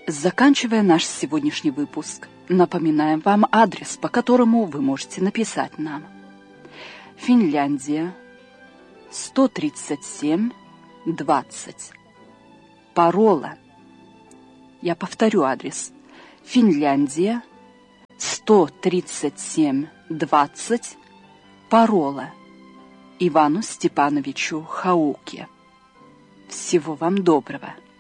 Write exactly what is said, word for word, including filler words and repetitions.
Заканчивая наш сегодняшний выпуск, напоминаем вам адрес, по которому вы можете написать нам. Финляндия, сто тридцать семь, двадцать. Парола. Я повторю адрес. Финляндия, сто тридцать семь, двадцать. Парола. Ивану Степановичу Хауке. Всего вам доброго.